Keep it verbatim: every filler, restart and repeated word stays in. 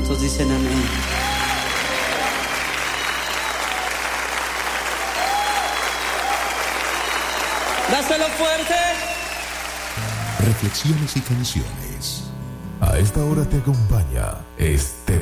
¿Cuántos dicen amén? ¡Dáselo fuerte! Reflexiones y canciones. A esta hora te acompaña este